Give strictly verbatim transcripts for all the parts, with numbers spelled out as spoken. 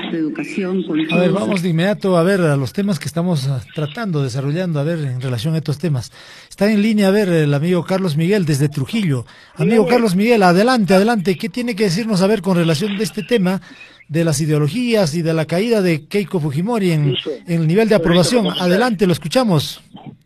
su educación. Con a ver, vamos de inmediato a ver a los temas que estamos uh, tratando, desarrollando, a ver, en relación a estos temas. Está en línea, a ver, el amigo Carlos Miguel desde Trujillo. Amigo Carlos Miguel, adelante, adelante. ¿Qué tiene que decirnos, a ver, con relación de este tema de las ideologías y de la caída de Keiko Fujimori en, en el nivel de aprobación? Adelante, lo escuchamos.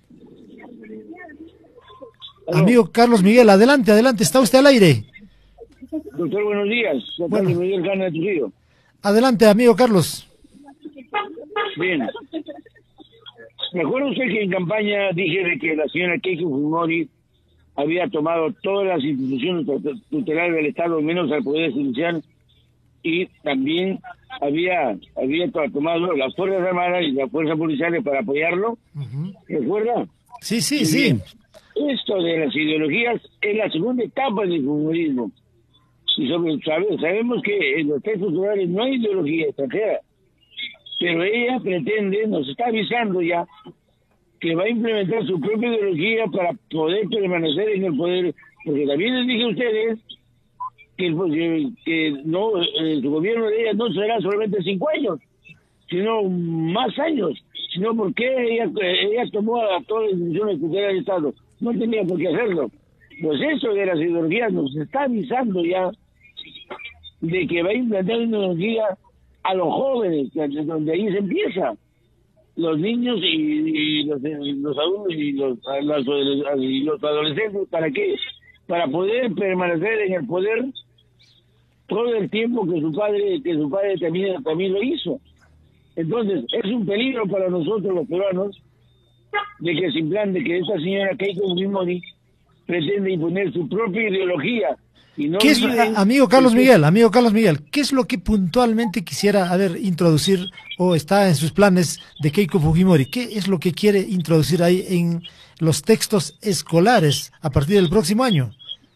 Amigo Carlos Miguel, adelante, adelante, está usted al aire. Doctor, buenos días. Soy bueno. Carlos Miguel Cana de Trujillo. Adelante, amigo Carlos. Bien. Me acuerdo usted que en campaña dije de que la señora Keiko Fujimori había tomado todas las instituciones tutelares del Estado, menos al Poder Judicial, y también había había tomado las Fuerzas Armadas y las Fuerzas Policiales para apoyarlo. Uh-huh. ¿Recuerda? Sí, sí, sí. Bien. Esto de las ideologías es la segunda etapa del fujimorismo. Y sobre, sabe, sabemos que en los textos orales no hay ideología extranjera, pero ella pretende, nos está avisando ya, que va a implementar su propia ideología para poder permanecer en el poder, porque también les dije a ustedes que, que, que no eh, su gobierno de ella no será solamente cinco años, sino más años, sino porque ella, ella tomó a todas las instituciones tutelares del Estado. No tenía por qué hacerlo. Pues eso de las ideologías nos está avisando ya de que va a implantar una ideología a los jóvenes, donde ahí se empieza. Los niños y, y, los, y los adultos y los, los, y los adolescentes, ¿para qué? Para poder permanecer en el poder todo el tiempo que su padre que su padre también, también lo hizo. Entonces, es un peligro para nosotros los peruanos de que se implante que esta señora Keiko Fujimori pretende imponer su propia ideología. Y no ¿Qué es, a, amigo Carlos Miguel, amigo Carlos Miguel, ¿qué es lo que puntualmente quisiera a ver, introducir o está en sus planes de Keiko Fujimori? ¿Qué es lo que quiere introducir ahí en los textos escolares a partir del próximo año?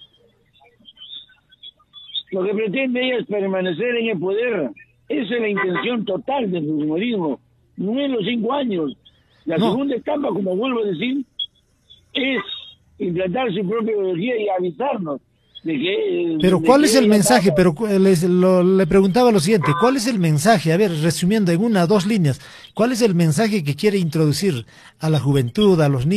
Lo que pretende ella es permanecer en el poder. Esa es la intención total del fujimorismo. No en los cinco años. La no. segunda etapa, como vuelvo a decir, es implantar su propia ideología y avisarnos de que... Pero de ¿cuál que es el mensaje? Etapa... Pero les, lo, le preguntaba lo siguiente, ¿cuál es el mensaje? A ver, resumiendo en una o dos líneas, ¿cuál es el mensaje que quiere introducir a la juventud, a los niños?